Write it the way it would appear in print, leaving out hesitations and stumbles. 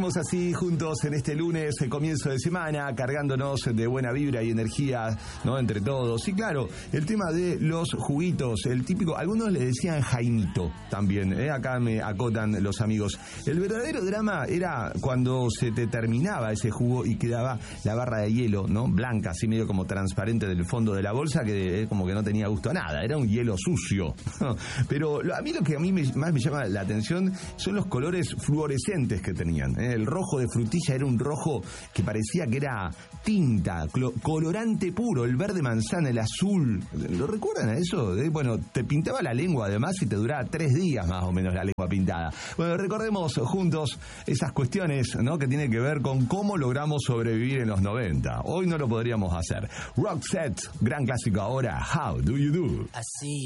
Seguimos así juntos en este lunes, el comienzo de semana, cargándonos de buena vibra y energía, ¿no? Entre todos. Y claro, el tema de los juguitos, el típico, algunos le decían Jaimito también, acá me acotan los amigos. El verdadero drama era cuando se te terminaba ese jugo y quedaba la barra de hielo, ¿no? Blanca, así medio como transparente del fondo de la bolsa, que como que no tenía gusto a nada, era un hielo sucio. Pero a mí lo que más me llama la atención son los colores fluorescentes que tenían. El rojo de frutilla era un rojo que parecía que era tinta, colorante puro, el verde manzana, el azul. ¿Lo recuerdan a eso? Bueno, te pintaba la lengua además y te duraba 3 días más o menos la lengua pintada. Bueno, recordemos juntos esas cuestiones, ¿no? Que tienen que ver con cómo logramos sobrevivir en los 90. Hoy no lo podríamos hacer. Roxette, gran clásico ahora, How Do You Do? I see